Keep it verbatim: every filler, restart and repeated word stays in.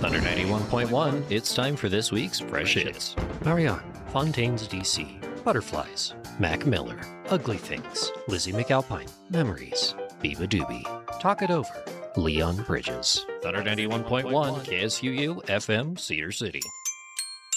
Thunder ninety-one point one, it's time for this week's Fresh Hits. Marianne, Fontaine's D C, Butterflies, Mac Miller, Ugly Things, Lizzie McAlpine, Memories, Biba Doobie, Talk It Over, Leon Bridges. Thunder ninety-one point one, K S U U, F M, Cedar City.